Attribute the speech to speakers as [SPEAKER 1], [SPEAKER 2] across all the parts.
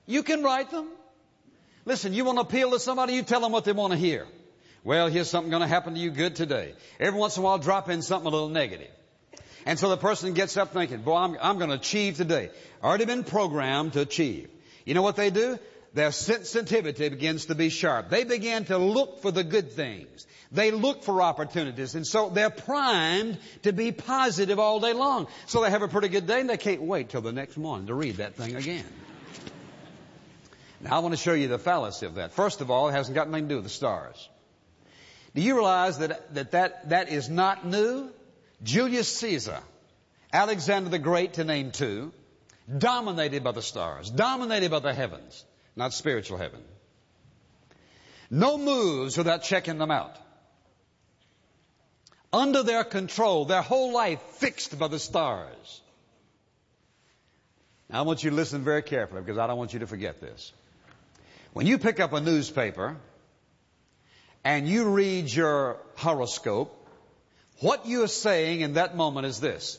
[SPEAKER 1] You can write them. Listen, you want to appeal to somebody, you tell them what they want to hear. Well, here's something going to happen to you good today. Every once in a while, drop in something a little negative. And so the person gets up thinking, boy, I'm going to achieve today. Already been programmed to achieve. You know what they do? Their sensitivity begins to be sharp. They begin to look for the good things. They look for opportunities. And so they're primed to be positive all day long. So they have a pretty good day and they can't wait till the next morning to read that thing again. Now I want to show you the fallacy of that. First of all, it hasn't got anything to do with the stars. Do you realize that is not new? Julius Caesar, Alexander the Great to name two, dominated by the stars, dominated by the heavens, not spiritual heaven. No moves without checking them out. Under their control, their whole life fixed by the stars. Now I want you to listen very carefully because I don't want you to forget this. When you pick up a newspaper and you read your horoscope, what you are saying in that moment is this.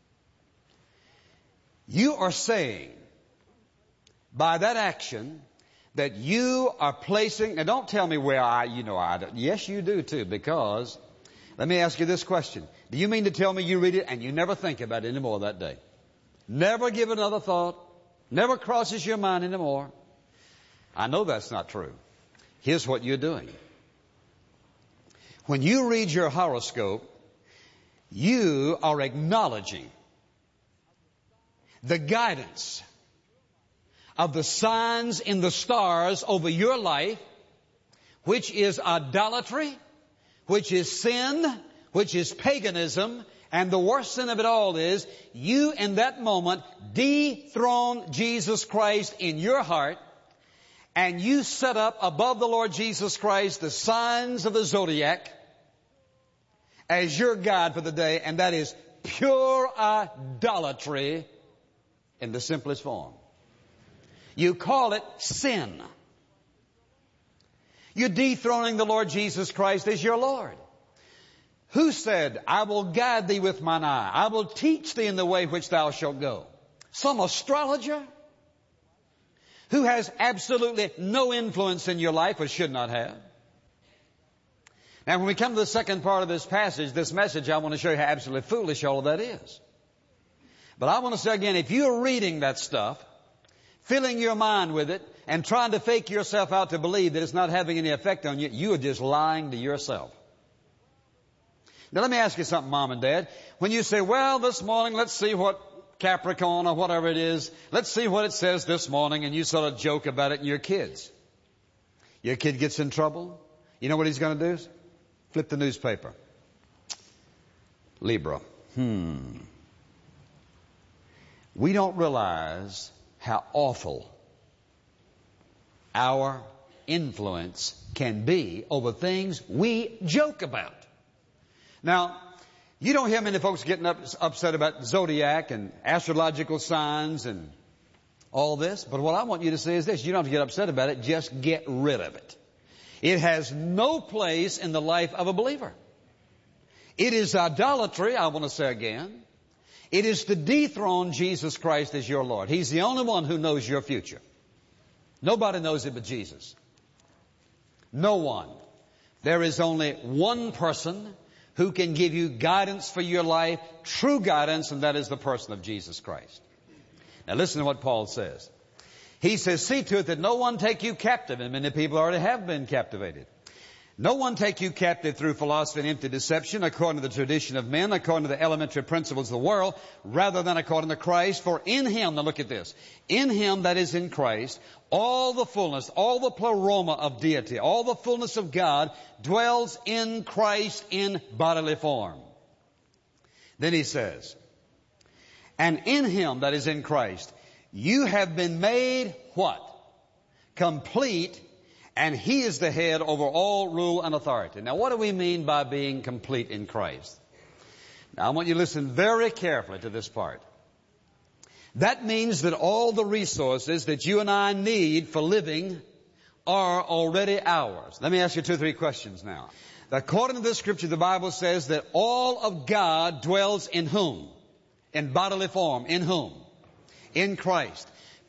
[SPEAKER 1] You are saying by that action that you are placing, and don't tell me where I don't. Yes, you do too, because let me ask you this question. Do you mean to tell me you read it and you never think about it anymore that day? Never give it another thought? Never crosses your mind anymore? I know that's not true. Here's what you're doing. When you read your horoscope, you are acknowledging the guidance of the signs in the stars over your life, which is idolatry, which is sin, which is paganism, and the worst sin of it all is you in that moment dethrone Jesus Christ in your heart, and you set up above the Lord Jesus Christ the signs of the zodiac as your guide for the day, and that is pure idolatry in the simplest form. You call it sin. You're dethroning the Lord Jesus Christ as your Lord. Who said, I will guide thee with mine eye. I will teach thee in the way which thou shalt go. Some astrologer who has absolutely no influence in your life or should not have. Now, when we come to the second part of this passage, this message, I want to show you how absolutely foolish all of that is. But I want to say again, if you're reading that stuff, filling your mind with it, and trying to fake yourself out to believe that it's not having any effect on you, you are just lying to yourself. Now, let me ask you something, Mom and Dad. When you say, well, this morning, let's see what Capricorn or whatever it is, let's see what it says this morning, and you sort of joke about it and your kids. Your kid gets in trouble. You know what he's going to do? Flip the newspaper. Libra. We don't realize how awful our influence can be over things we joke about. Now, you don't hear many folks getting upset about zodiac and astrological signs and all this, but what I want you to say is this. You don't have to get upset about it. Just get rid of it. It has no place in the life of a believer. It is idolatry, I want to say again. It is to dethrone Jesus Christ as your Lord. He's the only one who knows your future. Nobody knows it but Jesus. No one. There is only one person who can give you guidance for your life, true guidance, and that is the person of Jesus Christ. Now listen to what Paul says. He says, see to it that no one take you captive, and many people already have been captivated. No one take you captive through philosophy and empty deception, according to the tradition of men, according to the elementary principles of the world, rather than according to Christ. For in Him, now look at this, in Him, that is in Christ, all the fullness, all the pleroma of deity, all the fullness of God dwells in Christ in bodily form. Then he says, and in Him, that is in Christ, you have been made what? Complete, and He is the head over all rule and authority. Now, what do we mean by being complete in Christ? Now, I want you to listen very carefully to this part. That means that all the resources that you and I need for living are already ours. Let me ask you 2 or 3 questions now. According to this scripture, the Bible says that all of God dwells in whom? In bodily form. In whom? In Christ.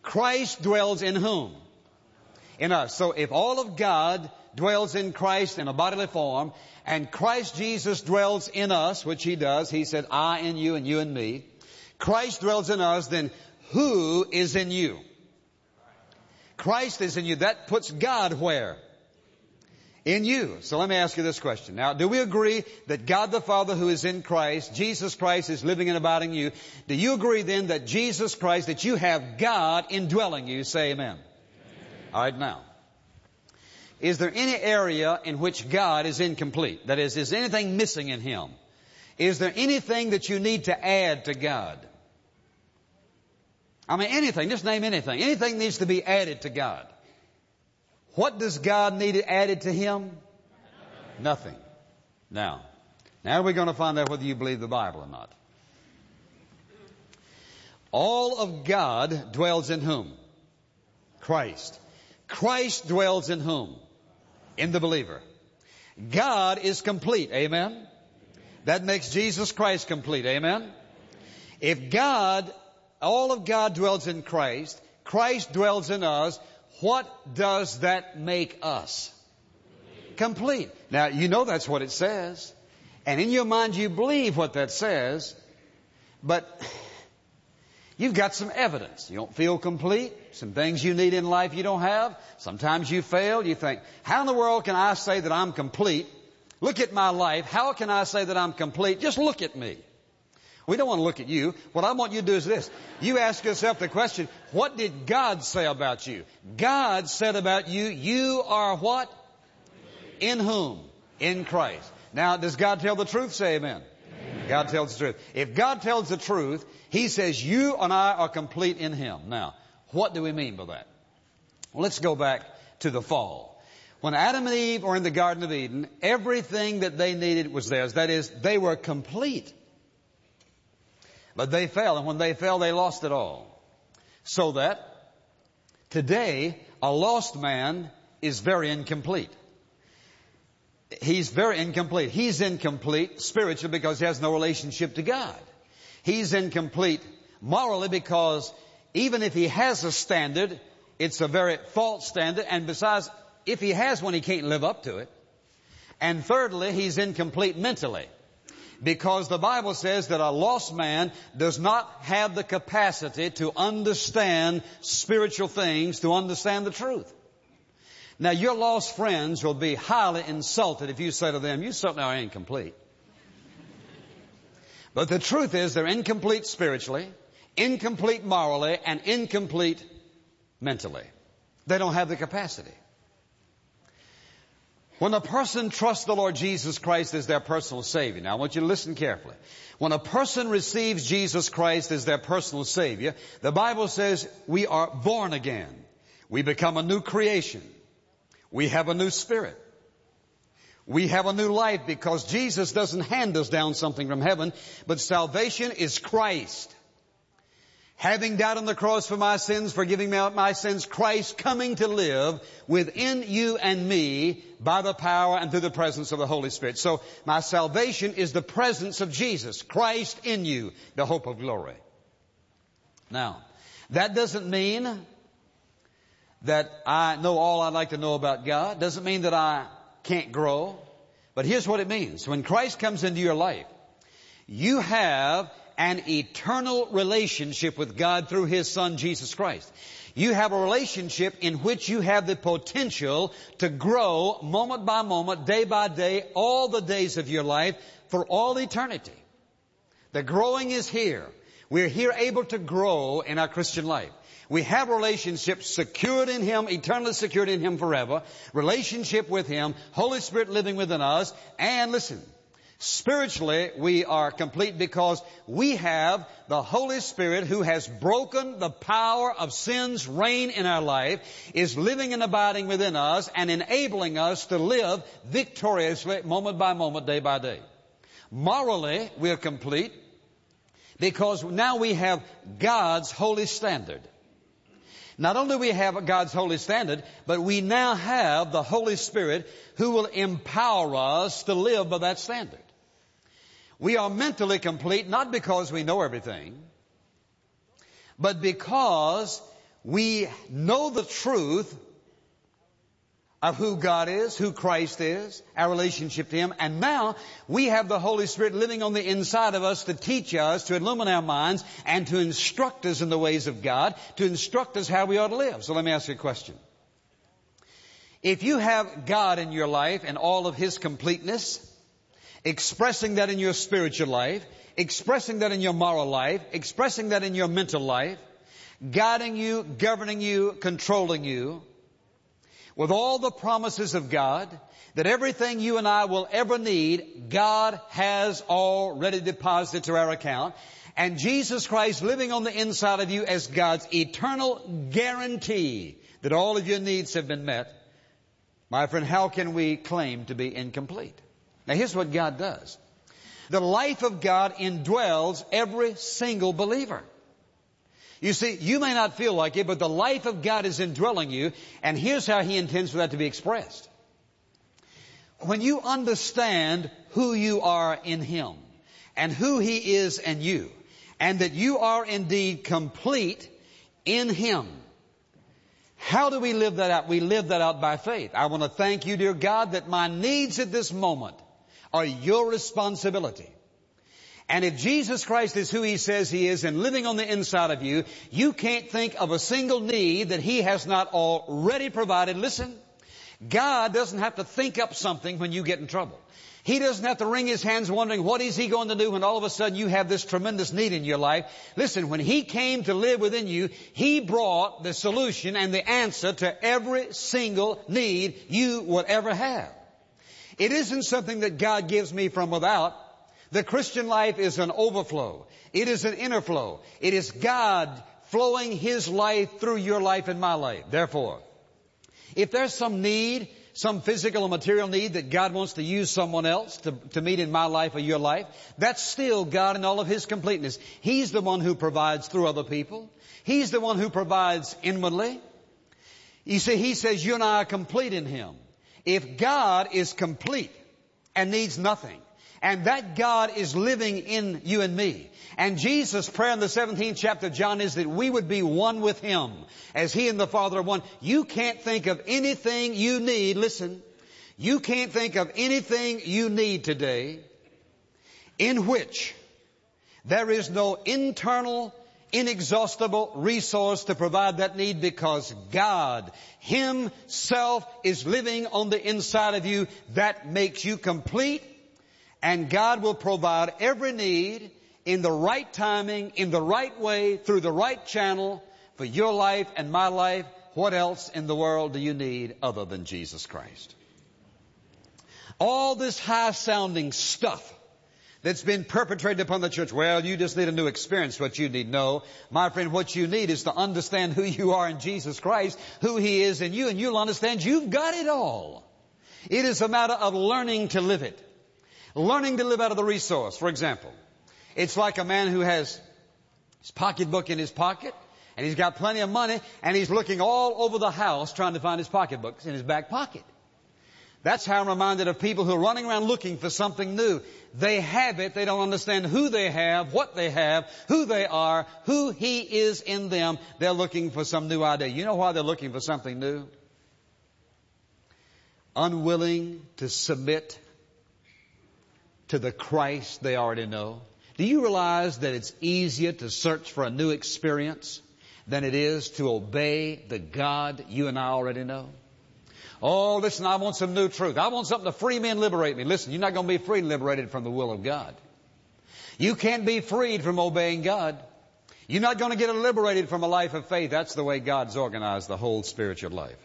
[SPEAKER 1] Christ dwells in whom? In us. So if all of God dwells in Christ in a bodily form, and Christ Jesus dwells in us, which He does, He said, I in you and you in me. Christ dwells in us, then who is in you? Christ is in you. That puts God where? In you. So let me ask you this question. Now, do we agree that God the Father who is in Christ, Jesus Christ is living and abiding in you? Do you agree then that Jesus Christ, that you have God indwelling you? Say amen. All right, now. Is there any area in which God is incomplete? That is anything missing in Him? Is there anything that you need to add to God? I mean, anything. Just name anything. Anything needs to be added to God. What does God need added to Him? Nothing. Now we're going to find out whether you believe the Bible or not. All of God dwells in whom? Christ. Christ dwells in whom? In the believer. God is complete. Amen? That makes Jesus Christ complete. Amen? If God, all of God dwells in Christ, Christ dwells in us, what does that make us? Complete. Now, you know that's what it says. And in your mind you believe what that says, but you've got some evidence. You don't feel complete. Some things you need in life you don't have. Sometimes you fail. You think, how in the world can I say that I'm complete? Look at my life. How can I say that I'm complete? Just look at me. We don't want to look at you. What I want you to do is this. You ask yourself the question, what did God say about you? God said about you, you are what? In whom? In Christ. Now, does God tell the truth? Say amen. Amen. God tells the truth. If God tells the truth, He says you and I are complete in Him. Now, what do we mean by that? Well, let's go back to the fall. When Adam and Eve were in the Garden of Eden, everything that they needed was theirs. That is, they were complete. But they fell, and when they fell, they lost it all. So that today, a lost man is very incomplete. He's very incomplete. He's incomplete spiritually because he has no relationship to God. He's incomplete morally because even if he has a standard, it's a very false standard. And besides, if he has one, he can't live up to it. And thirdly, he's incomplete mentally. Because the Bible says that a lost man does not have the capacity to understand spiritual things, to understand the truth. Now, your lost friends will be highly insulted if you say to them, you certainly are incomplete. But the truth is they're incomplete spiritually, incomplete morally, and incomplete mentally. They don't have the capacity. When a person trusts the Lord Jesus Christ as their personal Savior, now I want you to listen carefully. When a person receives Jesus Christ as their personal Savior, the Bible says we are born again. We become a new creation. We have a new spirit. We have a new life because Jesus doesn't hand us down something from heaven, but salvation is Christ. Having died on the cross for my sins, forgiving me my sins, Christ coming to live within you and me by the power and through the presence of the Holy Spirit. So my salvation is the presence of Jesus, Christ in you, the hope of glory. Now, that doesn't mean that I know all I'd like to know about God. Doesn't mean that I can't grow. But here's what it means. When Christ comes into your life, you have an eternal relationship with God through His Son, Jesus Christ. You have a relationship in which you have the potential to grow moment by moment, day by day, all the days of your life for all eternity. The growing is here. We're here able to grow in our Christian life. We have a relationship secured in Him, eternally secured in Him forever. Relationship with Him, Holy Spirit living within us. And listen, spiritually, we are complete because we have the Holy Spirit who has broken the power of sin's reign in our life, is living and abiding within us and enabling us to live victoriously moment by moment, day by day. Morally, we are complete because now we have God's holy standard. Not only do we have God's holy standard, but we now have the Holy Spirit who will empower us to live by that standard. We are mentally complete not because we know everything, but because we know the truth of who God is, who Christ is, our relationship to Him, and now we have the Holy Spirit living on the inside of us to teach us, to illumine our minds, and to instruct us in the ways of God, to instruct us how we ought to live. So let me ask you a question. If you have God in your life and all of His completeness, expressing that in your spiritual life, expressing that in your moral life, expressing that in your mental life, guiding you, governing you, controlling you, with all the promises of God, that everything you and I will ever need, God has already deposited to our account, and Jesus Christ living on the inside of you as God's eternal guarantee that all of your needs have been met, my friend, how can we claim to be incomplete? Now here's what God does. The life of God indwells every single believer. You see, you may not feel like it, but the life of God is indwelling you, and here's how He intends for that to be expressed. When you understand who you are in Him, and who He is in you, and that you are indeed complete in Him, how do we live that out? We live that out by faith. I want to thank you, dear God, that my needs at this moment are your responsibility. And if Jesus Christ is who He says He is and living on the inside of you, you can't think of a single need that He has not already provided. Listen, God doesn't have to think up something when you get in trouble. He doesn't have to wring His hands wondering what is He going to do when all of a sudden you have this tremendous need in your life. Listen, when He came to live within you, He brought the solution and the answer to every single need you would ever have. It isn't something that God gives me from without. The Christian life is an overflow. It is an inner flow. It is God flowing His life through your life and my life. Therefore, if there's some need, some physical or material need that God wants to use someone else to meet in my life or your life, that's still God in all of His completeness. He's the one who provides through other people. He's the one who provides inwardly. You see, He says you and I are complete in Him. If God is complete and needs nothing, and that God is living in you and me. And Jesus' prayer in the 17th chapter of John is that we would be one with Him as He and the Father are one. You can't think of anything you need. Listen, you can't think of anything you need today in which there is no internal, inexhaustible resource to provide that need, because God Himself is living on the inside of you. That makes you complete. And God will provide every need in the right timing, in the right way, through the right channel for your life and my life. What else in the world do you need other than Jesus Christ? All this high-sounding stuff that's been perpetrated upon the church. Well, you just need a new experience. What you need. No, my friend, what you need is to understand who you are in Jesus Christ, who He is in you, and you'll understand you've got it all. It is a matter of learning to live it. Learning to live out of the resource. For example, it's like a man who has his pocketbook in his pocket, and he's got plenty of money, and he's looking all over the house trying to find his pocketbooks in his back pocket. That's how I'm reminded of people who are running around looking for something new. They have it. They don't understand who they have, what they have, who they are, who He is in them. They're looking for some new idea. You know why they're looking for something new? Unwilling to submit to the Christ they already know. Do you realize that it's easier to search for a new experience than it is to obey the God you and I already know? Oh, listen, I want some new truth. I want something to free me and liberate me. Listen, you're not going to be free and liberated from the will of God. You can't be freed from obeying God. You're not going to get liberated from a life of faith. That's the way God's organized the whole spiritual life.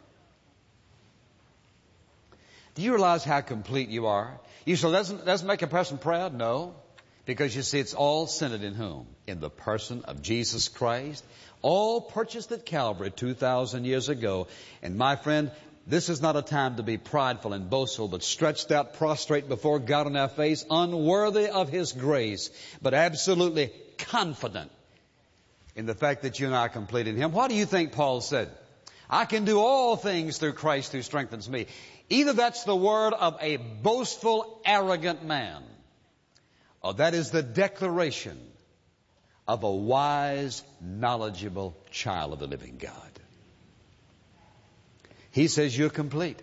[SPEAKER 1] Do you realize how complete you are? You say, doesn't make a person proud? No. Because you see, it's all centered in whom? In the person of Jesus Christ. All purchased at Calvary 2,000 years ago. And my friend, this is not a time to be prideful and boastful, but stretched out prostrate before God on our face, unworthy of His grace, but absolutely confident in the fact that you and I are complete in Him. What do you think Paul said? I can do all things through Christ who strengthens me. Either that's the word of a boastful, arrogant man, or that is the declaration of a wise, knowledgeable child of the living God. He says you're complete.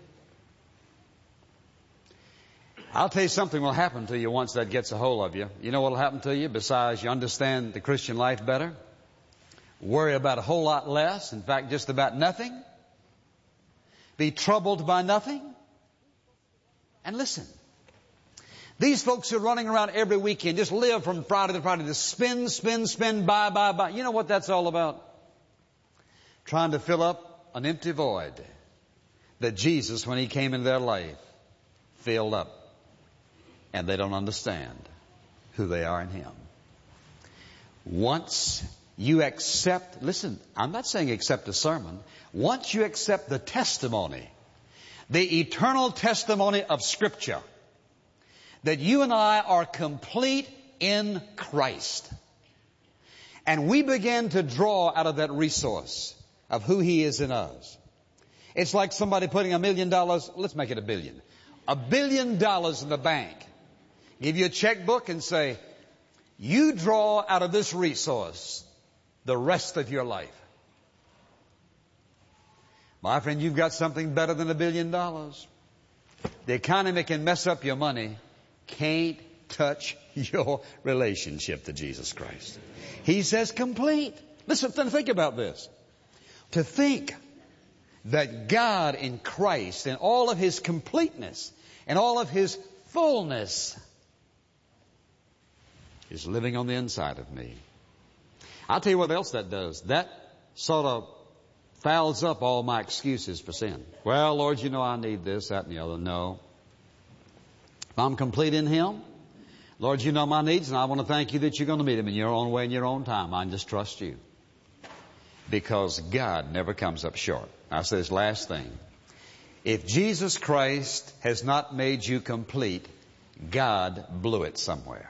[SPEAKER 1] I'll tell you something will happen to you once that gets a hold of you. You know what will happen to you besides you understand the Christian life better? Worry about a whole lot less. In fact, just about nothing. Be troubled by nothing. And listen. These folks are running around every weekend, just live from Friday to Friday, just spin, buy. You know what that's all about? Trying to fill up an empty void that Jesus, when He came into their life, filled up. And they don't understand who they are in Him. Once you accept, listen, I'm not saying accept a sermon. Once you accept the testimony, the eternal testimony of Scripture, that you and I are complete in Christ. And we begin to draw out of that resource of who He is in us. It's like somebody putting $1 million, let's make it $1 billion. $1 billion in the bank. Give you a checkbook and say, you draw out of this resource the rest of your life. My friend, you've got something better than $1 billion. The economy can mess up your money. Can't touch your relationship to Jesus Christ. He says complete. Listen, think about this. To think that God in Christ, in all of His completeness, and all of His fullness, is living on the inside of me. I'll tell you what else that does. That sort of fouls up all my excuses for sin. Well, Lord, you know I need this, that, and the other. No. If I'm complete in Him, Lord, you know my needs, and I want to thank You that You're going to meet them in Your own way, in Your own time. I just trust You. Because God never comes up short. I'll say this last thing. If Jesus Christ has not made you complete, God blew it somewhere.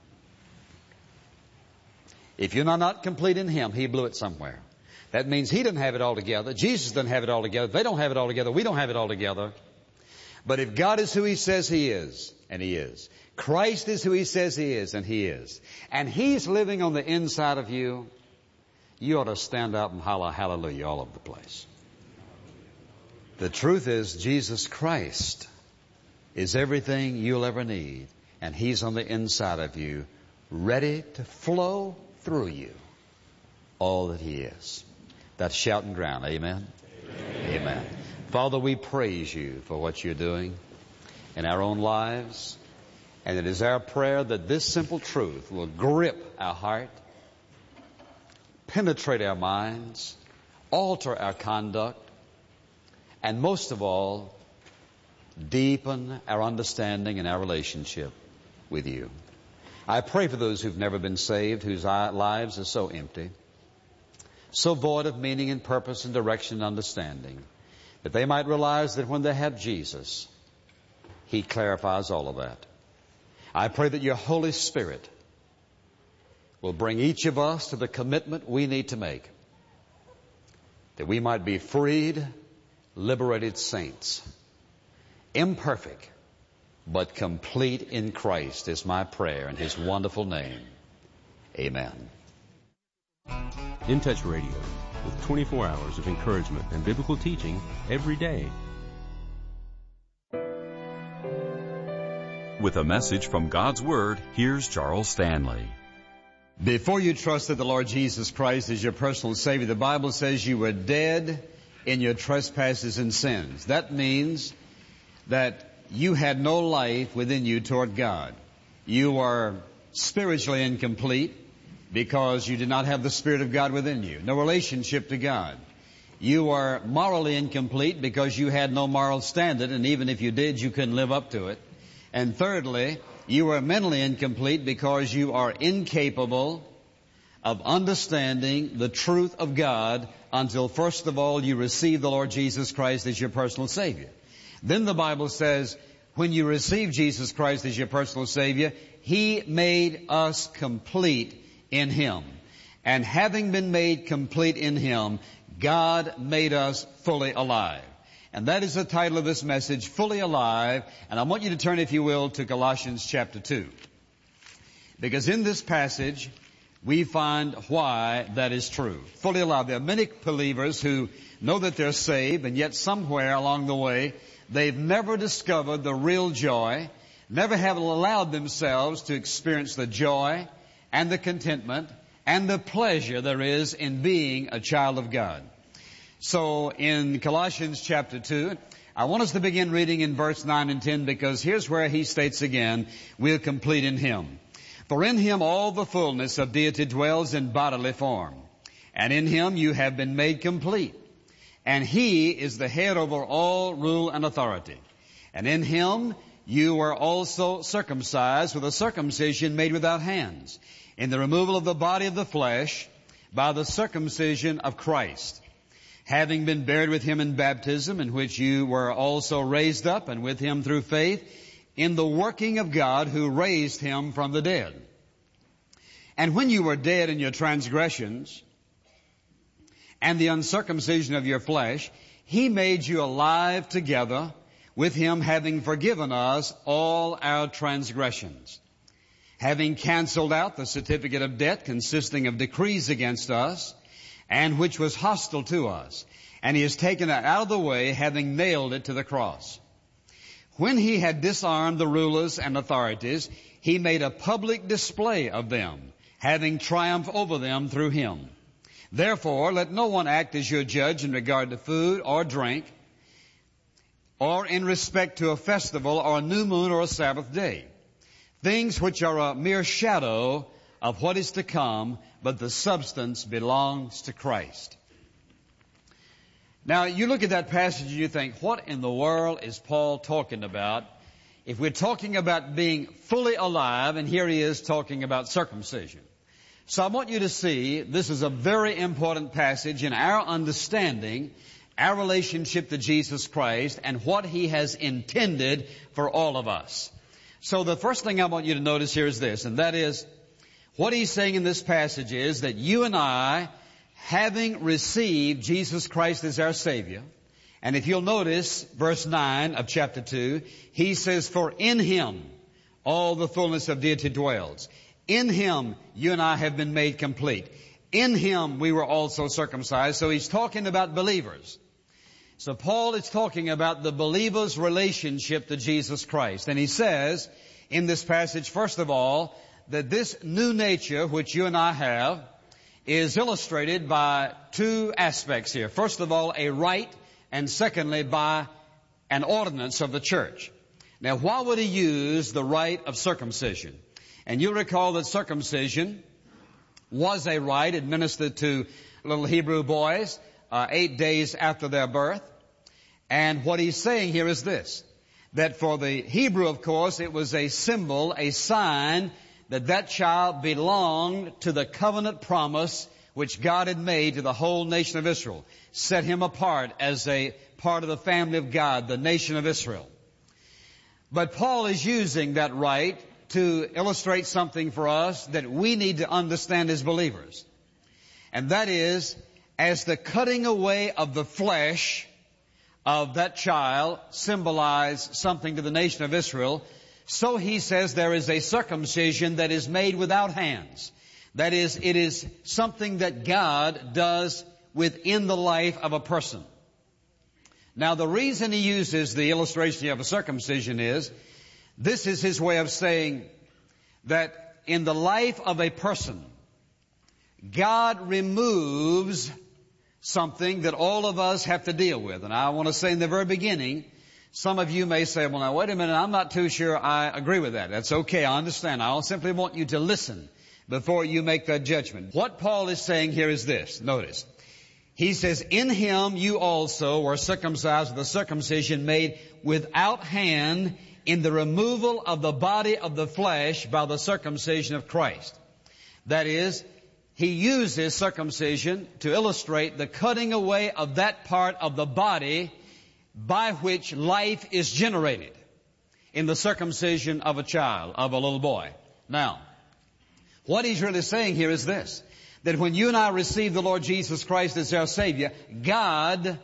[SPEAKER 1] If you're not complete in Him, He blew it somewhere. That means He doesn't have it all together. Jesus doesn't have it all together. They don't have it all together. We don't have it all together. But if God is who He says He is, and He is. Christ is who He says He is, and He is. And He's living on the inside of you, you ought to stand up and holler hallelujah all over the place. The truth is, Jesus Christ is everything you'll ever need. And He's on the inside of you, ready to flow through you all that He is. That's shouting ground. Amen? Amen. Amen. Father, we praise You for what You're doing in our own lives. And it is our prayer that this simple truth will grip our heart, penetrate our minds, alter our conduct, and most of all, deepen our understanding and our relationship with You. I pray for those who've never been saved, whose lives are so empty, so void of meaning and purpose and direction and understanding, that they might realize that when they have Jesus, He clarifies all of that. I pray that Your Holy Spirit will bring each of us to the commitment we need to make, that we might be freed, liberated saints, imperfect, but complete in Christ is my prayer in His wonderful name. Amen.
[SPEAKER 2] In Touch Radio, with 24 hours of encouragement and biblical teaching every day.
[SPEAKER 3] With a message from God's Word, here's Charles Stanley.
[SPEAKER 1] Before you trusted the Lord Jesus Christ as your personal Savior, the Bible says you were dead in your trespasses and sins. That means that you had no life within you toward God. You were spiritually incomplete because you did not have the Spirit of God within you. No relationship to God. You were morally incomplete because you had no moral standard, and even if you did, you couldn't live up to it. And thirdly, you were mentally incomplete because you are incapable of understanding the truth of God until first of all you receive the Lord Jesus Christ as your personal Savior. Then the Bible says, when you receive Jesus Christ as your personal Savior, He made us complete in Him. And having been made complete in Him, God made us fully alive. And that is the title of this message, Fully Alive. And I want you to turn, if you will, to Colossians chapter 2. Because in this passage, we find why that is true. Fully alive. There are many believers who know that they're saved, and yet somewhere along the way, they've never discovered the real joy, never have allowed themselves to experience the joy and the contentment and the pleasure there is in being a child of God. So in Colossians chapter 2, I want us to begin reading in verse 9 and 10, because here's where he states again, we're complete in Him. For in Him all the fullness of deity dwells in bodily form, and in Him you have been made complete. And He is the head over all rule and authority. And in Him you were also circumcised with a circumcision made without hands, in the removal of the body of the flesh by the circumcision of Christ, having been buried with Him in baptism, in which you were also raised up, and with Him through faith, in the working of God who raised Him from the dead. And when you were dead in your transgressions and the uncircumcision of your flesh, He made you alive together with Him, having forgiven us all our transgressions, having canceled out the certificate of debt consisting of decrees against us, and which was hostile to us. And He has taken it out of the way, having nailed it to the cross. When He had disarmed the rulers and authorities, He made a public display of them, having triumphed over them through Him. Therefore, let no one act as your judge in regard to food or drink, or in respect to a festival or a new moon or a Sabbath day, things which are a mere shadow of what is to come, but the substance belongs to Christ. Now, you look at that passage and you think, what in the world is Paul talking about? If we're talking about being fully alive, and here he is talking about circumcision. So I want you to see this is a very important passage in our understanding our relationship to Jesus Christ and what He has intended for all of us. So the first thing I want you to notice here is this, and that is, what he's saying in this passage is that you and I, having received Jesus Christ as our Savior, and if you'll notice verse 9 of chapter 2, he says, for in Him all the fullness of deity dwells. In Him you and I have been made complete. In Him we were also circumcised. So he's talking about believers. So Paul is talking about the believer's relationship to Jesus Christ. And he says in this passage, first of all, that this new nature which you and I have is illustrated by two aspects here. First of all, a rite, and secondly, by an ordinance of the church. Now, why would he use the rite of circumcision? And you recall that circumcision was a rite administered to little Hebrew boys 8 days after their birth. And what he's saying here is this, that for the Hebrew, of course, it was a symbol, a sign that that child belonged to the covenant promise which God had made to the whole nation of Israel, set him apart as a part of the family of God, the nation of Israel. But Paul is using that rite to illustrate something for us that we need to understand as believers. And that is, as the cutting away of the flesh of that child symbolized something to the nation of Israel, so he says there is a circumcision that is made without hands. That is, it is something that God does within the life of a person. Now, the reason he uses the illustration of a circumcision is, this is his way of saying that in the life of a person, God removes something that all of us have to deal with. And I want to say in the very beginning, some of you may say, well, now, wait a minute, I'm not too sure I agree with that. That's okay, I understand. I simply want you to listen before you make that judgment. What Paul is saying here is this. Notice. He says, in Him you also were circumcised with a circumcision made without hand in the removal of the body of the flesh by the circumcision of Christ. That is, he uses circumcision to illustrate the cutting away of that part of the body by which life is generated in the circumcision of a child, of a little boy. Now, what he's really saying here is this, that when you and I receive the Lord Jesus Christ as our Savior, God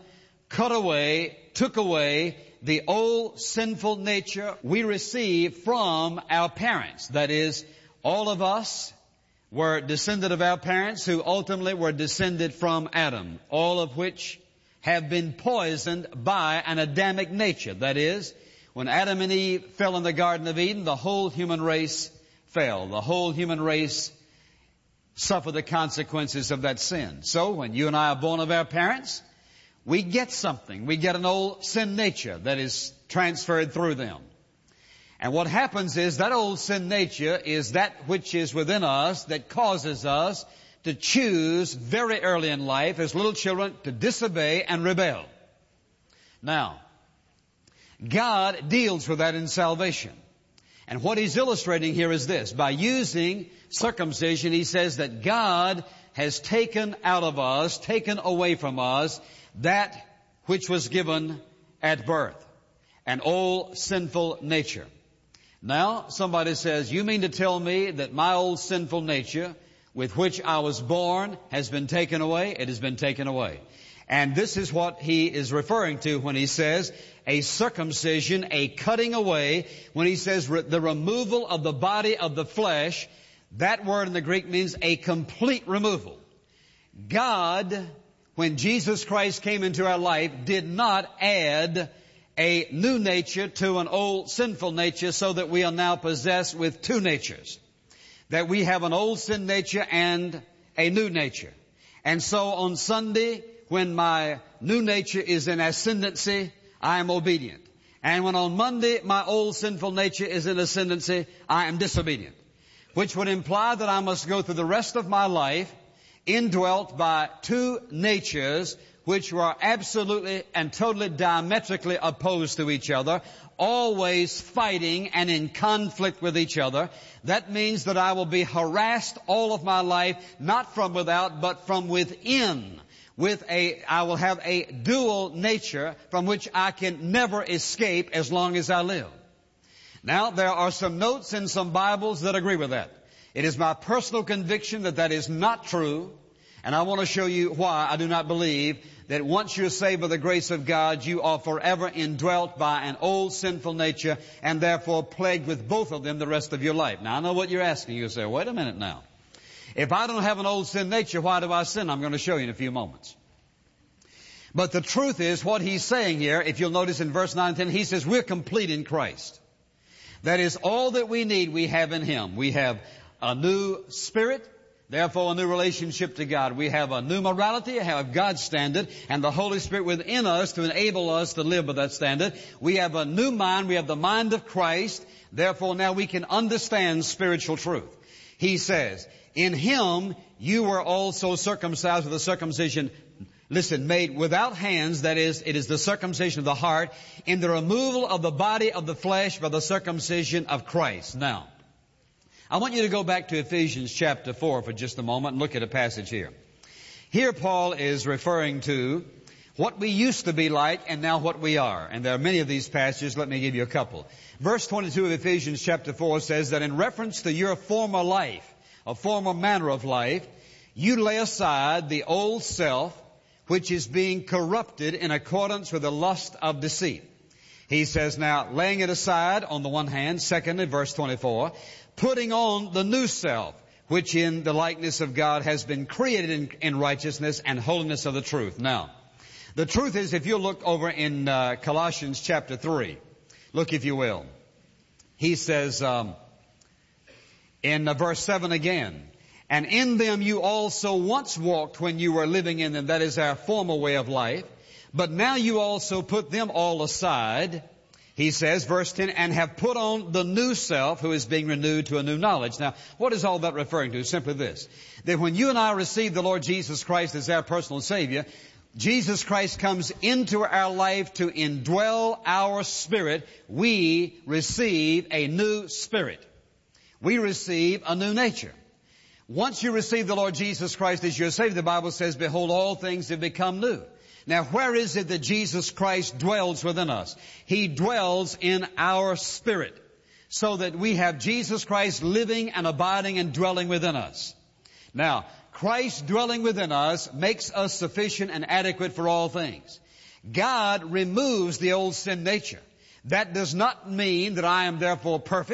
[SPEAKER 1] took away the old sinful nature we received from our parents. That is, all of us, were descended of our parents who ultimately were descended from Adam, all of which have been poisoned by an Adamic nature. That is, when Adam and Eve fell in the Garden of Eden, the whole human race fell. The whole human race suffered the consequences of that sin. So when you and I are born of our parents, we get something. We get an old sin nature that is transferred through them. And what happens is that old sin nature is that which is within us that causes us to choose very early in life as little children to disobey and rebel. Now, God deals with that in salvation. And what He's illustrating here is this. By using circumcision, He says that God has taken out of us, taken away from us, that which was given at birth, an old sinful nature. Now, somebody says, you mean to tell me that my old sinful nature with which I was born has been taken away? It has been taken away. And this is what he is referring to when he says a circumcision, a cutting away. When he says the removal of the body of the flesh, that word in the Greek means a complete removal. God, when Jesus Christ came into our life, did not add a new nature to an old sinful nature so that we are now possessed with two natures. That we have an old sin nature and a new nature. And so on Sunday, when my new nature is in ascendancy, I am obedient. And when on Monday my old sinful nature is in ascendancy, I am disobedient. Which would imply that I must go through the rest of my life indwelt by two natures which were absolutely and totally diametrically opposed to each other, always fighting and in conflict with each other. That means that I will be harassed all of my life, not from without, but from within. I will have a dual nature from which I can never escape as long as I live. Now, there are some notes in some Bibles that agree with that. It is my personal conviction that that is not true, and I want to show you why I do not believe that once you're saved by the grace of God, you are forever indwelt by an old sinful nature and therefore plagued with both of them the rest of your life. Now, I know what you're asking. You say, wait a minute now. If I don't have an old sin nature, why do I sin? I'm going to show you in a few moments. But the truth is, what he's saying here, if you'll notice in verse 9 and 10, he says we're complete in Christ. That is, all that we need we have in Him. We have a new spirit, therefore a new relationship to God. We have a new morality, have God's standard, and the Holy Spirit within us to enable us to live by that standard. We have a new mind. We have the mind of Christ. Therefore, now we can understand spiritual truth. He says, in Him you were also circumcised with a circumcision, listen, made without hands, that is, it is the circumcision of the heart, in the removal of the body of the flesh by the circumcision of Christ. Now, I want you to go back to Ephesians chapter 4 for just a moment and look at a passage here. Here Paul is referring to what we used to be like and now what we are. And there are many of these passages. Let me give you a couple. Verse 22 of Ephesians chapter 4 says that in reference to your former life, a former manner of life, you lay aside the old self, which is being corrupted in accordance with the lust of deceit. He says now, laying it aside on the one hand, secondly, verse 24, putting on the new self, which in the likeness of God has been created in righteousness and holiness of the truth. Now, the truth is, if you look over in Colossians chapter 3, look if you will. He says in verse 7 again, and in them you also once walked when you were living in them. That is our former way of life. But now you also put them all aside. He says, verse 10, and have put on the new self who is being renewed to a new knowledge. Now, what is all that referring to? Simply this, that when you and I receive the Lord Jesus Christ as our personal Savior, Jesus Christ comes into our life to indwell our spirit. We receive a new spirit. We receive a new nature. Once you receive the Lord Jesus Christ as your Savior, the Bible says, behold, all things have become new. Now, where is it that Jesus Christ dwells within us? He dwells in our spirit, so that we have Jesus Christ living and abiding and dwelling within us. Now, Christ dwelling within us makes us sufficient and adequate for all things. God removes the old sin nature. That does not mean that I am therefore perfect.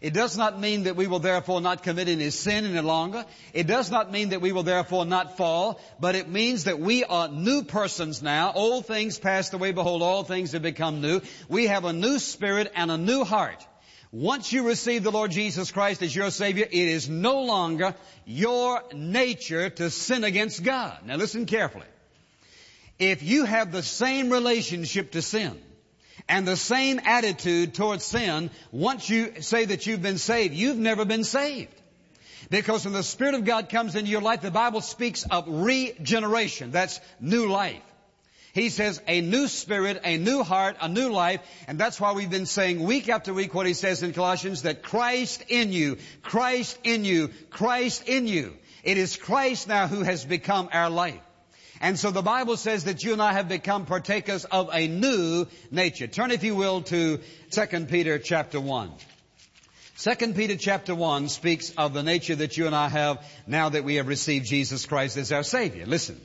[SPEAKER 1] It does not mean that we will therefore not commit any sin any longer. It does not mean that we will therefore not fall, but it means that we are new persons now. Old things passed away, behold, all things have become new. We have a new spirit and a new heart. Once you receive the Lord Jesus Christ as your Savior, it is no longer your nature to sin against God. Now listen carefully. If you have the same relationship to sin, and the same attitude towards sin, once you say that you've been saved, you've never been saved. Because when the Spirit of God comes into your life, the Bible speaks of regeneration. That's new life. He says a new spirit, a new heart, a new life. And that's why we've been saying week after week what he says in Colossians, that Christ in you, Christ in you, Christ in you. It is Christ now who has become our life. And so the Bible says that you and I have become partakers of a new nature. Turn, if you will, to 2 Peter chapter 1. 2 Peter chapter 1 speaks of the nature that you and I have now that we have received Jesus Christ as our Savior. Listen.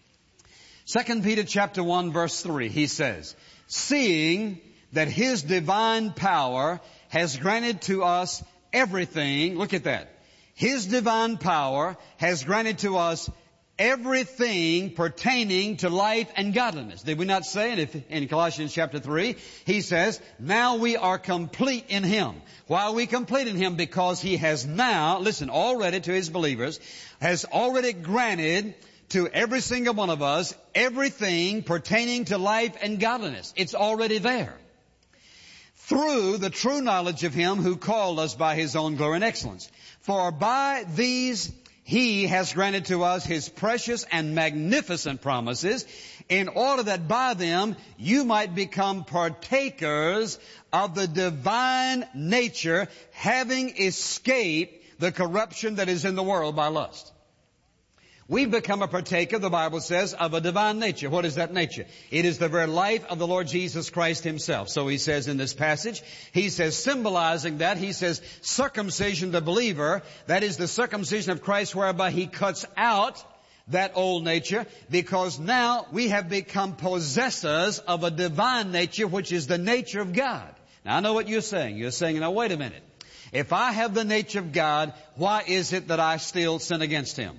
[SPEAKER 1] 2 Peter chapter 1 verse 3, he says, seeing that His divine power has granted to us everything, look at that. His divine power has granted to us everything pertaining to life and godliness. Did we not say it in Colossians chapter 3? He says, now we are complete in Him. Why are we complete in Him? Because He has now, listen, already to His believers, has already granted to every single one of us everything pertaining to life and godliness. It's already there. Through the true knowledge of Him who called us by His own glory and excellence. For by these He has granted to us His precious and magnificent promises, in order that by them you might become partakers of the divine nature, having escaped the corruption that is in the world by lust. We've become a partaker, the Bible says, of a divine nature. What is that nature? It is the very life of the Lord Jesus Christ Himself. So he says in this passage, he says, symbolizing that, he says, circumcision, the believer, that is the circumcision of Christ whereby He cuts out that old nature, because now we have become possessors of a divine nature, which is the nature of God. Now I know what you're saying. You're saying, now wait a minute. If I have the nature of God, why is it that I still sin against Him?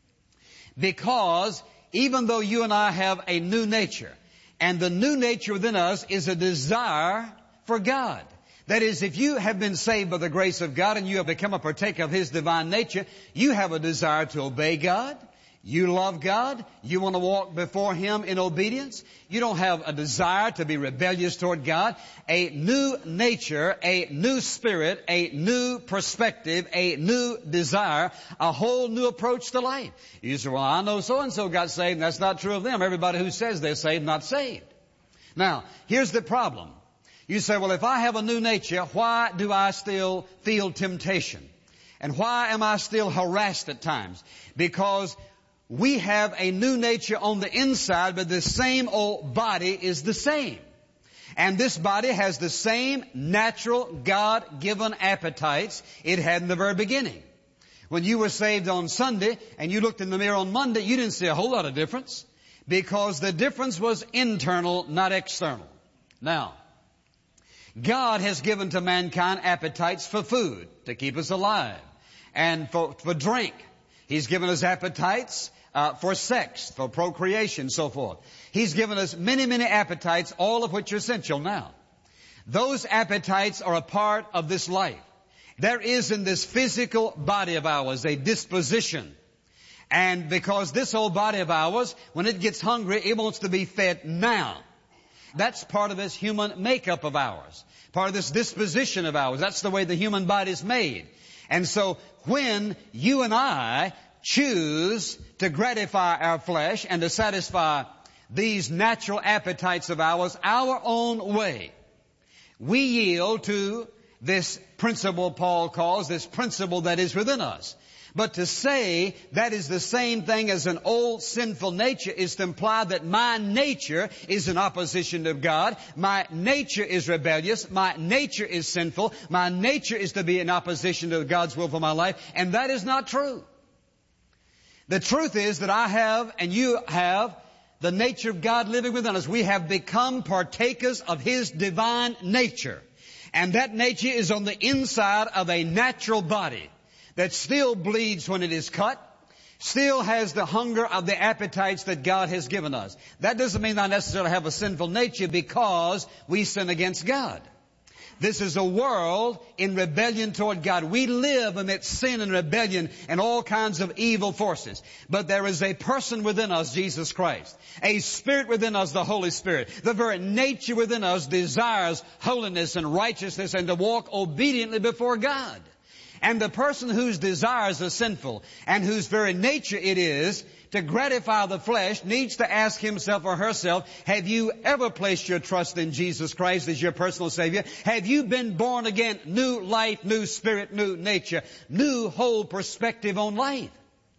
[SPEAKER 1] Because even though you and I have a new nature, and the new nature within us is a desire for God. That is, if you have been saved by the grace of God and you have become a partaker of His divine nature, you have a desire to obey God. You love God. You want to walk before Him in obedience. You don't have a desire to be rebellious toward God. A new nature, a new spirit, a new perspective, a new desire, a whole new approach to life. You say, well, I know so-and-so got saved, and that's not true of them. Everybody who says they're saved, not saved. Now, here's the problem. You say, well, if I have a new nature, why do I still feel temptation? And why am I still harassed at times? Because we have a new nature on the inside, but the same old body is the same. And this body has the same natural, God-given appetites it had in the very beginning. When you were saved on Sunday and you looked in the mirror on Monday, you didn't see a whole lot of difference, because the difference was internal, not external. Now, God has given to mankind appetites for food to keep us alive, and for drink. He's given us appetites for sex, for procreation, so forth. He's given us many, many appetites, all of which are essential now. Those appetites are a part of this life. There is in this physical body of ours a disposition. And because this old body of ours, when it gets hungry, it wants to be fed now. That's part of this human makeup of ours. Part of this disposition of ours. That's the way the human body is made. And so when you and I choose to gratify our flesh and to satisfy these natural appetites of ours our own way, we yield to this principle Paul calls, this principle that is within us. But to say that is the same thing as an old sinful nature is to imply that my nature is in opposition to God. My nature is rebellious. My nature is sinful. My nature is to be in opposition to God's will for my life. And that is not true. The truth is that I have and you have the nature of God living within us. We have become partakers of His divine nature. And that nature is on the inside of a natural body that still bleeds when it is cut, still has the hunger of the appetites that God has given us. That doesn't mean I necessarily have a sinful nature because we sin against God. This is a world in rebellion toward God. We live amidst sin and rebellion and all kinds of evil forces. But there is a person within us, Jesus Christ. A spirit within us, the Holy Spirit. The very nature within us desires holiness and righteousness and to walk obediently before God. And the person whose desires are sinful and whose very nature it is to gratify the flesh needs to ask himself or herself, have you ever placed your trust in Jesus Christ as your personal Savior? Have you been born again? New life, new spirit, new nature, new whole perspective on life.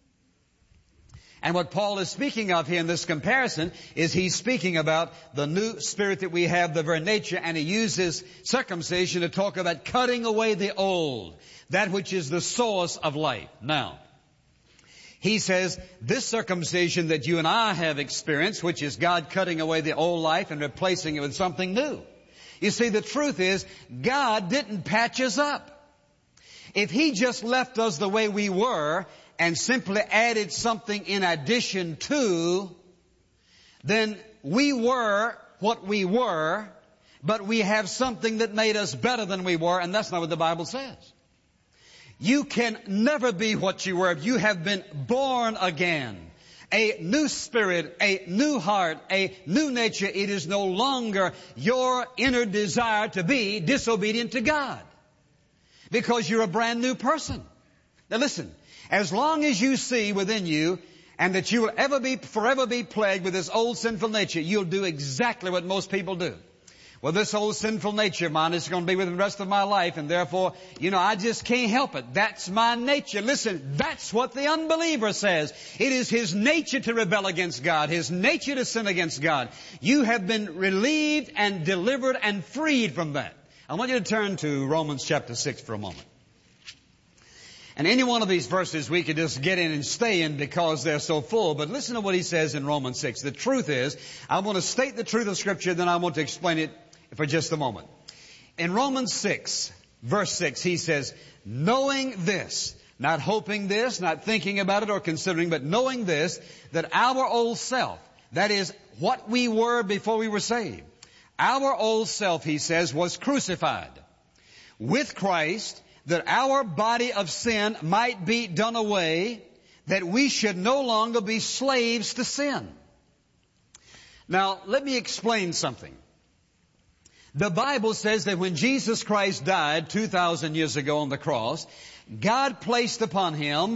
[SPEAKER 1] And what Paul is speaking of here in this comparison is he's speaking about the new spirit that we have, the very nature, and he uses circumcision to talk about cutting away the old, that which is the source of life. Now, he says this circumcision that you and I have experienced, which is God cutting away the old life and replacing it with something new. You see, the truth is, God didn't patch us up. If He just left us the way we were and simply added something in addition to, then we were what we were, but we have something that made us better than we were, and that's not what the Bible says. You can never be what you were. You have been born again. A new spirit, a new heart, a new nature. It is no longer your inner desire to be disobedient to God, because you're a brand new person. Now listen, as long as you see within you and that you will forever be plagued with this old sinful nature, you'll do exactly what most people do. Well, this old sinful nature of mine is going to be with me the rest of my life, and therefore, I just can't help it. That's my nature. Listen, that's what the unbeliever says. It is his nature to rebel against God, his nature to sin against God. You have been relieved and delivered and freed from that. I want you to turn to Romans chapter 6 for a moment. And any one of these verses we could just get in and stay in because they're so full. But listen to what he says in Romans 6. The truth is, I want to state the truth of Scripture, then I want to explain it for just a moment. In Romans 6, verse 6, he says, knowing this, not hoping this, not thinking about it or considering, but knowing this, that our old self, that is what we were before we were saved, our old self, he says, was crucified with Christ, that our body of sin might be done away, that we should no longer be slaves to sin. Now, let me explain something. The Bible says that when Jesus Christ died 2,000 years ago on the cross, God placed upon Him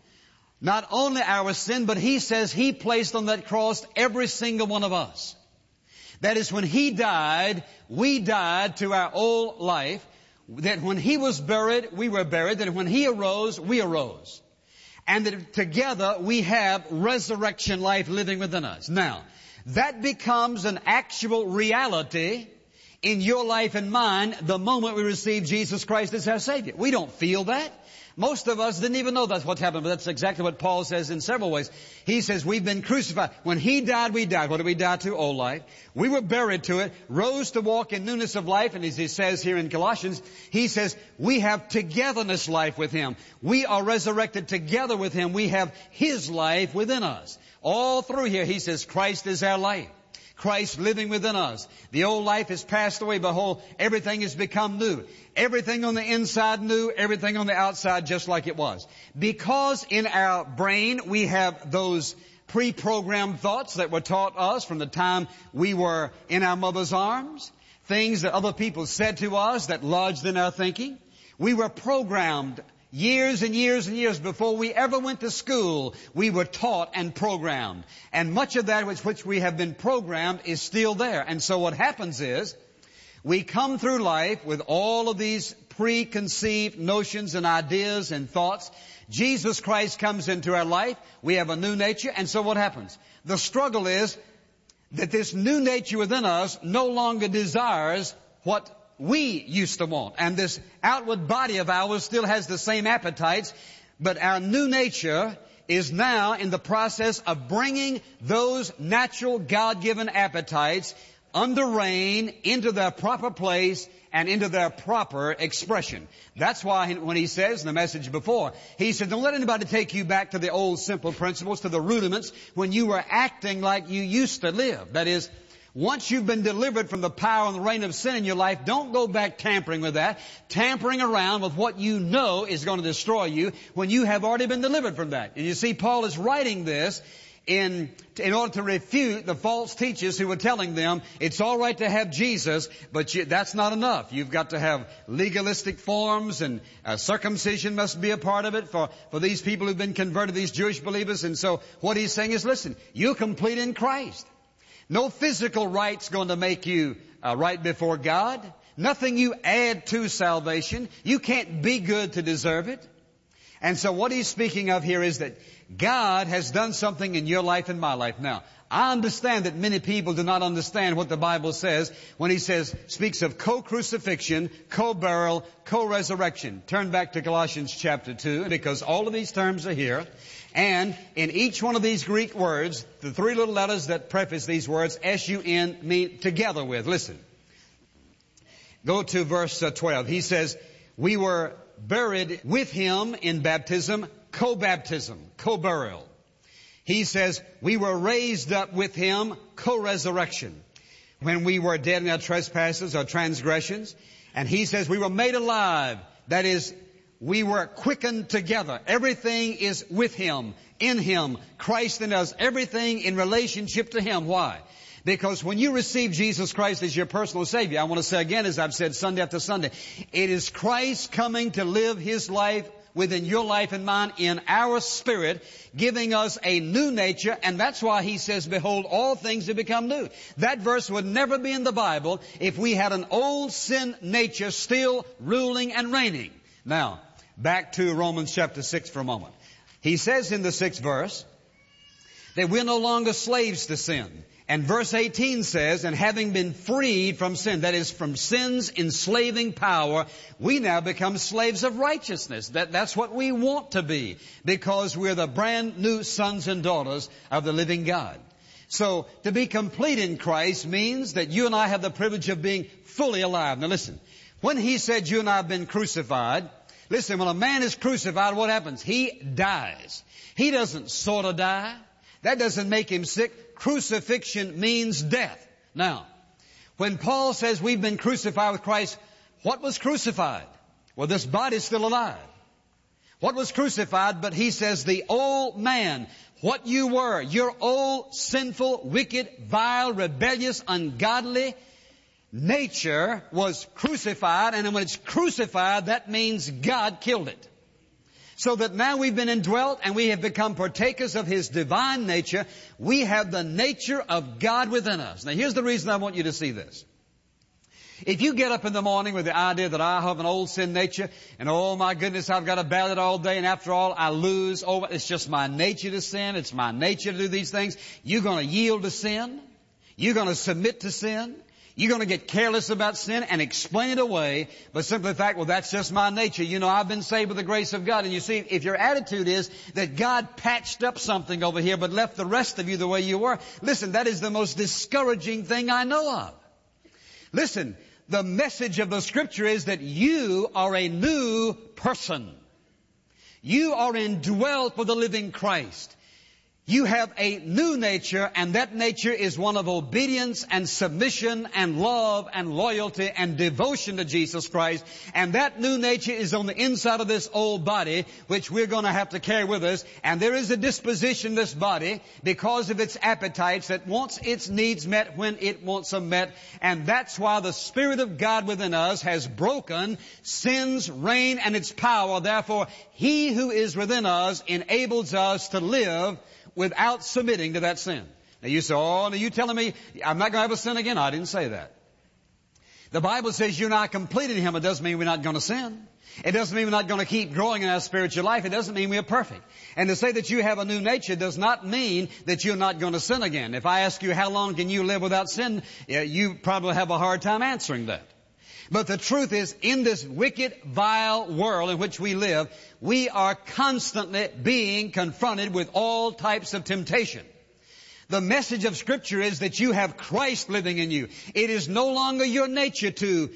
[SPEAKER 1] not only our sin, but He says He placed on that cross every single one of us. That is, when He died, we died to our old life. That when He was buried, we were buried. That when He arose, we arose. And that together we have resurrection life living within us. Now, that becomes an actual reality in your life and mine the moment we receive Jesus Christ as our Savior. We don't feel that. Most of us didn't even know that's what's happened, but that's exactly what Paul says in several ways. He says we've been crucified. When He died, we died. What did we die to? Old life. We were buried to it, rose to walk in newness of life, and as he says here in Colossians, he says we have togetherness life with Him. We are resurrected together with Him. We have His life within us. All through here, he says Christ is our life. Christ living within us. The old life has passed away. Behold, everything has become new. Everything on the inside new, everything on the outside just like it was. Because in our brain we have those pre-programmed thoughts that were taught us from the time we were in our mother's arms. Things that other people said to us that lodged in our thinking. We were programmed years and years and years before we ever went to school. We were taught and programmed. And much of that which we have been programmed is still there. And so what happens is we come through life with all of these preconceived notions and ideas and thoughts. Jesus Christ comes into our life. We have a new nature. And so what happens? The struggle is that this new nature within us no longer desires what we used to want. And this outward body of ours still has the same appetites, but our new nature is now in the process of bringing those natural God-given appetites under rein into their proper place and into their proper expression. That's why when he says in the message before, he said, don't let anybody take you back to the old simple principles, to the rudiments, when you were acting like you used to live. That is, once you've been delivered from the power and the reign of sin in your life, don't go back tampering with that, tampering around with what you know is going to destroy you when you have already been delivered from that. And you see, Paul is writing this in order to refute the false teachers who were telling them it's all right to have Jesus, but that's not enough. You've got to have legalistic forms, and circumcision must be a part of it for these people who've been converted, these Jewish believers. And so what he's saying is, listen, you're complete in Christ. No physical right's going to make you right before God. Nothing you add to salvation. You can't be good to deserve it. And so what he's speaking of here is that God has done something in your life and my life. Now, I understand that many people do not understand what the Bible says when he speaks of co-crucifixion, co-burial, co-resurrection. Turn back to Colossians chapter 2, because all of these terms are here. And in each one of these Greek words, the three little letters that preface these words, S-U-N, mean together with. Listen. Go to verse 12. He says, we were buried with him in baptism, co-baptism, co-burial. He says, we were raised up with him, co-resurrection, when we were dead in our trespasses or transgressions. And he says, we were made alive. That is, we were quickened together. Everything is with him, in him, Christ in us, everything in relationship to him. Why? Because when you receive Jesus Christ as your personal Savior, I want to say again, as I've said Sunday after Sunday, it is Christ coming to live his life within your life and mine in our spirit, giving us a new nature, and that's why he says, behold, all things have become new. That verse would never be in the Bible if we had an old sin nature still ruling and reigning. Now, back to Romans chapter 6 for a moment. He says in the 6th verse that we're no longer slaves to sin. And verse 18 says, and having been freed from sin, that is, from sin's enslaving power, we now become slaves of righteousness. That's what we want to be, because we're the brand new sons and daughters of the living God. So, to be complete in Christ means that you and I have the privilege of being fully alive. Now listen, when he said you and I have been crucified, listen, when a man is crucified, what happens? He dies. He doesn't sort of die. That doesn't make him sick. Crucifixion means death. Now, when Paul says we've been crucified with Christ, what was crucified? Well, this body's still alive. What was crucified? But he says the old man, what you were, your old sinful, wicked, vile, rebellious, ungodly nature was crucified. And when it's crucified, that means God killed it. So that now we've been indwelt and we have become partakers of his divine nature. We have the nature of God within us. Now here's the reason I want you to see this. If you get up in the morning with the idea that I have an old sin nature and oh my goodness, I've got to battle it all day and after all I lose, oh it's just my nature to sin, it's my nature to do these things, you're going to yield to sin, you're going to submit to sin, you're going to get careless about sin and explain it away, but simply the fact, well, that's just my nature. You know, I've been saved with the grace of God. And you see, if your attitude is that God patched up something over here but left the rest of you the way you were, listen, that is the most discouraging thing I know of. Listen, the message of the Scripture is that you are a new person. You are indwelt with the living Christ. You have a new nature, and that nature is one of obedience and submission and love and loyalty and devotion to Jesus Christ. And that new nature is on the inside of this old body, which we're going to have to carry with us. And there is a disposition in this body because of its appetites that wants its needs met when it wants them met. And that's why the Spirit of God within us has broken sin's reign and its power. Therefore, He who is within us enables us to live without submitting to that sin. Now you say, oh, now you telling me I'm not going to have a sin again? I didn't say that. The Bible says you're not complete in Him. It doesn't mean we're not going to sin. It doesn't mean we're not going to keep growing in our spiritual life. It doesn't mean we're perfect. And to say that you have a new nature does not mean that you're not going to sin again. If I ask you how long can you live without sin, you probably have a hard time answering that. But the truth is, in this wicked, vile world in which we live, we are constantly being confronted with all types of temptation. The message of Scripture is that you have Christ living in you. It is no longer your nature to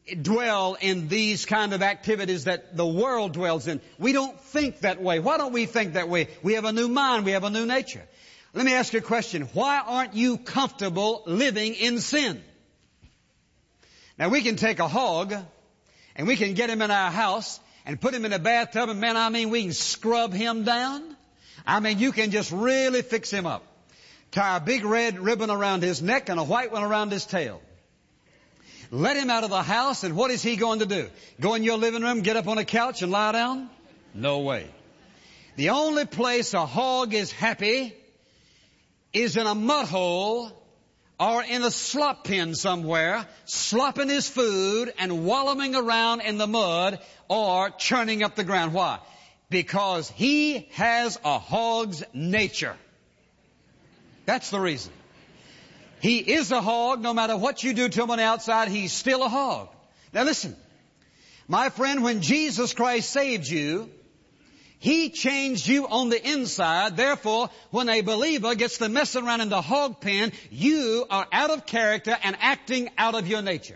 [SPEAKER 1] dwell in these kind of activities that the world dwells in. We don't think that way. Why don't we think that way? We have a new mind. We have a new nature. Let me ask you a question. Why aren't you comfortable living in sin? Now, we can take a hog and we can get him in our house and put him in a bathtub, and man, we can scrub him down. You can just really fix him up. Tie a big red ribbon around his neck and a white one around his tail. Let him out of the house, and what is he going to do? Go in your living room, get up on a couch and lie down? No way. The only place a hog is happy is in a mud hole or in a slop pen somewhere, slopping his food and wallowing around in the mud or churning up the ground. Why? Because he has a hog's nature. That's the reason. He is a hog. No matter what you do to him on the outside, he's still a hog. Now listen, my friend, when Jesus Christ saved you, He changed you on the inside. Therefore, when a believer gets to messing around in the hog pen, you are out of character and acting out of your nature.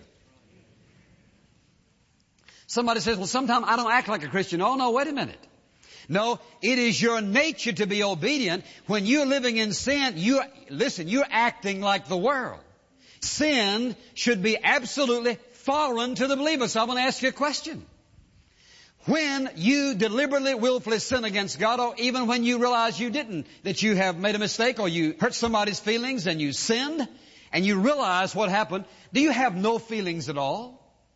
[SPEAKER 1] Somebody says, well, sometimes I don't act like a Christian. Oh, no, wait a minute. No, it is your nature to be obedient. When you're living in sin, you're acting like the world. Sin should be absolutely foreign to the believer. So I want to ask you a question. When you deliberately, willfully sin against God, or even when you realize you didn't, that you have made a mistake, or you hurt somebody's feelings and you sinned, and you realize what happened, do you have no feelings at all?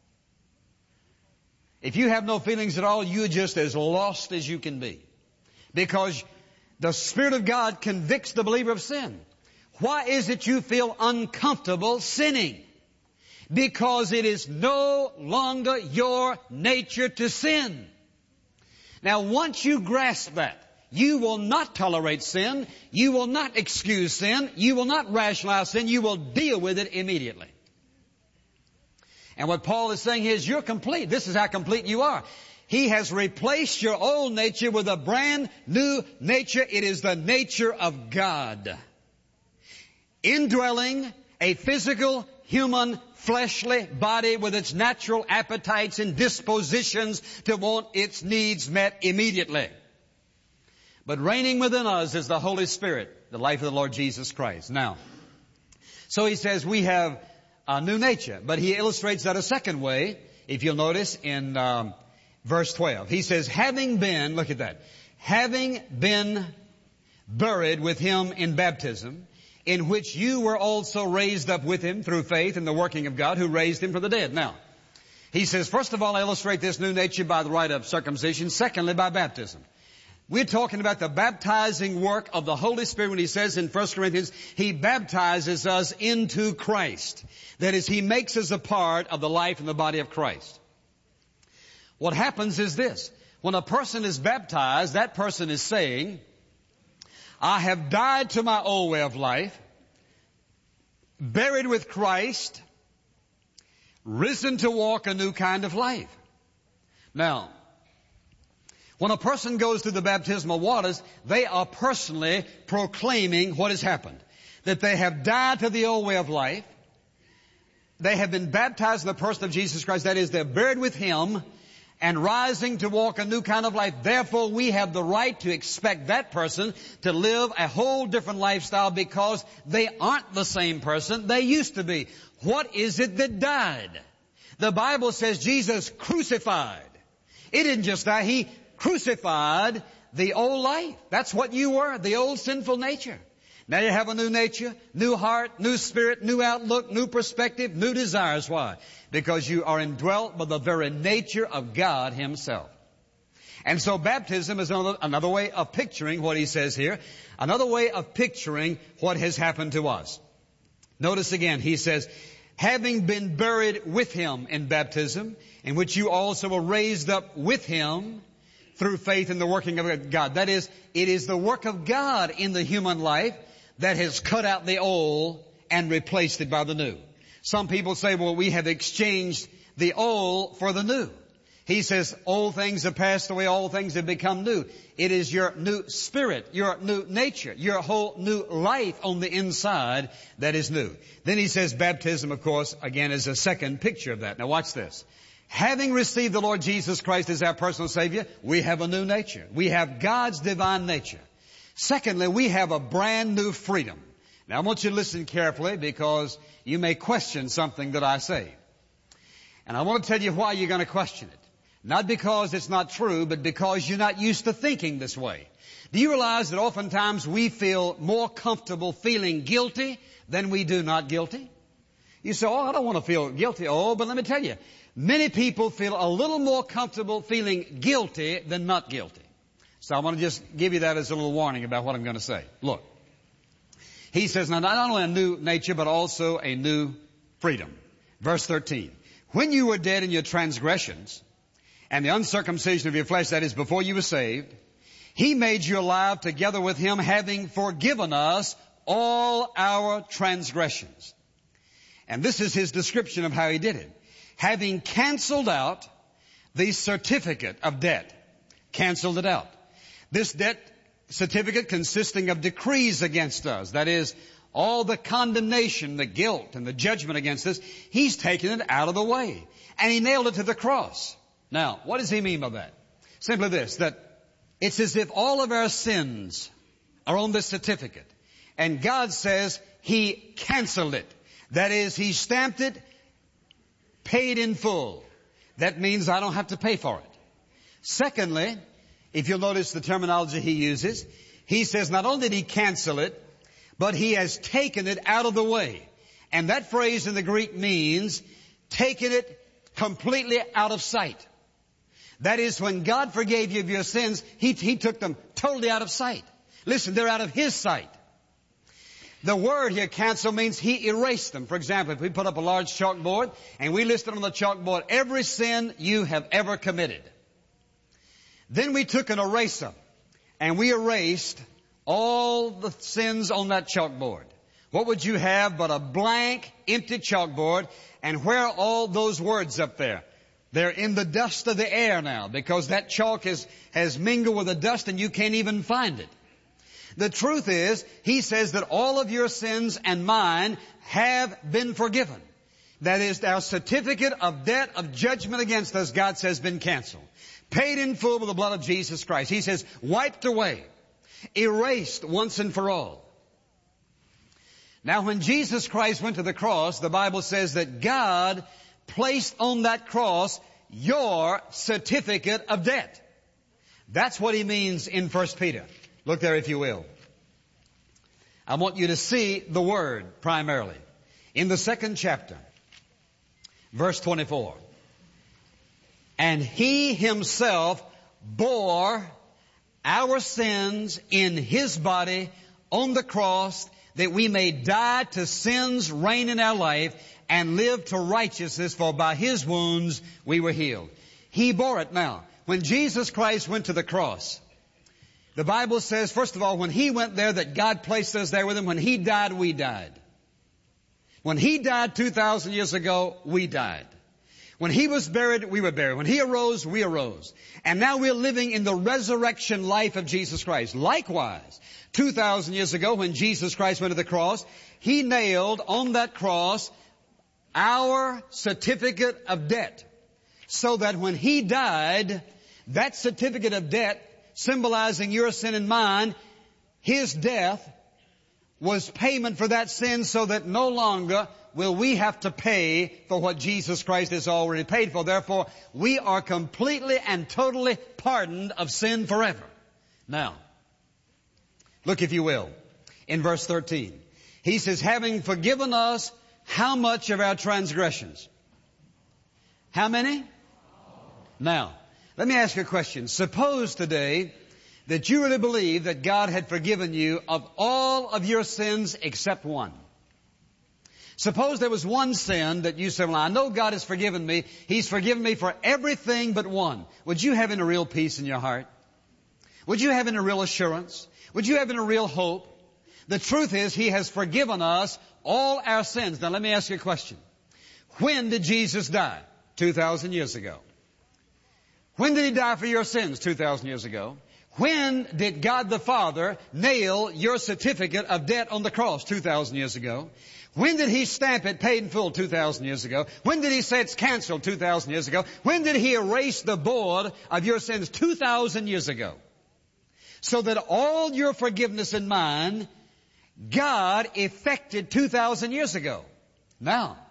[SPEAKER 1] If you have no feelings at all, you're just as lost as you can be. Because the Spirit of God convicts the believer of sin. Why is it you feel uncomfortable sinning? Because it is no longer your nature to sin. Now, once you grasp that, you will not tolerate sin. You will not excuse sin. You will not rationalize sin. You will deal with it immediately. And what Paul is saying here is you're complete. This is how complete you are. He has replaced your old nature with a brand new nature. It is the nature of God. Indwelling a physical, human, fleshly body with its natural appetites and dispositions to want its needs met immediately. But reigning within us is the Holy Spirit, the life of the Lord Jesus Christ. Now, so he says we have a new nature, but he illustrates that a second way, if you'll notice in verse 12. He says, having been buried with him in baptism, in which you were also raised up with him through faith in the working of God who raised him from the dead. Now, he says, first of all, I illustrate this new nature by the rite of circumcision. Secondly, by baptism. We're talking about the baptizing work of the Holy Spirit when he says in 1 Corinthians, he baptizes us into Christ. That is, he makes us a part of the life and the body of Christ. What happens is this. When a person is baptized, that person is saying, I have died to my old way of life, buried with Christ, risen to walk a new kind of life. Now, when a person goes through the baptismal waters, they are personally proclaiming what has happened. That they have died to the old way of life. They have been baptized in the person of Jesus Christ. That is, they're buried with him and rising to walk a new kind of life. Therefore, we have the right to expect that person to live a whole different lifestyle because they aren't the same person they used to be. What is it that died? The Bible says Jesus crucified. It didn't just die. He crucified the old life. That's what you were, the old sinful nature. Now you have a new nature, new heart, new spirit, new outlook, new perspective, new desires. Why? Because you are indwelt by the very nature of God himself. And so baptism is another way of picturing what he says here. Another way of picturing what has happened to us. Notice again, he says, having been buried with him in baptism, in which you also were raised up with him through faith in the working of God. That is, it is the work of God in the human life that has cut out the old and replaced it by the new. Some people say, well, we have exchanged the old for the new. He says, old things have passed away, all things have become new. It is your new spirit, your new nature, your whole new life on the inside that is new. Then he says baptism, of course, again is a second picture of that. Now watch this. Having received the Lord Jesus Christ as our personal Savior, we have a new nature. We have God's divine nature. Secondly, we have a brand new freedom. Now I want you to listen carefully because you may question something that I say. And I want to tell you why you're going to question it. Not because it's not true, but because you're not used to thinking this way. Do you realize that oftentimes we feel more comfortable feeling guilty than we do not guilty? You say, I don't want to feel guilty. But let me tell you, many people feel a little more comfortable feeling guilty than not guilty. So I want to just give you that as a little warning about what I'm going to say. Look, he says, now not only a new nature, but also a new freedom. Verse 13, when you were dead in your transgressions, and the uncircumcision of your flesh, that is, before you were saved, He made you alive together with Him, having forgiven us all our transgressions. And this is His description of how He did it. Having canceled out the certificate of debt. Canceled it out. This debt certificate consisting of decrees against us. That is, all the condemnation, the guilt, and the judgment against us, He's taken it out of the way. And He nailed it to the cross. Now, what does He mean by that? Simply this, that it's as if all of our sins are on this certificate. And God says He canceled it. That is, He stamped it, paid in full. That means I don't have to pay for it. Secondly, if you'll notice the terminology He uses, He says not only did He cancel it, but He has taken it out of the way. And that phrase in the Greek means taken it completely out of sight. That is, when God forgave you of your sins, He took them totally out of sight. Listen, they're out of His sight. The word here, cancel, means He erased them. For example, if we put up a large chalkboard and we listed on the chalkboard every sin you have ever committed. Then we took an eraser and we erased all the sins on that chalkboard. What would you have but a blank, empty chalkboard? And where are all those words up there? They're in the dust of the air now because that chalk has mingled with the dust and you can't even find it. The truth is, He says that all of your sins and mine have been forgiven. That is, our certificate of debt of judgment against us, God says, been canceled. Paid in full with the blood of Jesus Christ. He says, wiped away, erased once and for all. Now, when Jesus Christ went to the cross, the Bible says that God placed on that cross your certificate of debt. That's what He means in 1 Peter. Look there if you will. I want you to see the word primarily. In the 2nd chapter, verse 24. And He Himself bore our sins in His body on the cross, that we may die to sin's reign in our life and live to righteousness, for by His wounds we were healed. He bore it. Now, when Jesus Christ went to the cross, the Bible says, first of all, when He went there, that God placed us there with Him. When He died, we died. When He died 2,000 years ago, we died. When He was buried, we were buried. When He arose, we arose. And now we're living in the resurrection life of Jesus Christ. Likewise, 2,000 years ago, when Jesus Christ went to the cross, He nailed on that cross our certificate of debt. So that when He died, that certificate of debt, symbolizing your sin and mine, His death was payment for that sin, so that no longer will we have to pay for what Jesus Christ has already paid for. Therefore, we are completely and totally pardoned of sin forever. Now, look if you will, in verse 13. He says, having forgiven us how much of our transgressions? How many? Now, let me ask you a question. Suppose today that you really believe that God had forgiven you of all of your sins except one. Suppose there was one sin that you said, well, I know God has forgiven me. He's forgiven me for everything but one. Would you have any real peace in your heart? Would you have any real assurance? Would you have any real hope? The truth is, He has forgiven us all our sins. Now let me ask you a question. When did Jesus die? 2,000 years ago. When did He die for your sins 2,000 years ago? When did God the Father nail your certificate of debt on the cross 2,000 years ago? When did He stamp it paid in full 2,000 years ago? When did He say it's canceled 2,000 years ago? When did He erase the board of your sins 2,000 years ago? So that all your forgiveness and mine, God effected 2,000 years ago. Now,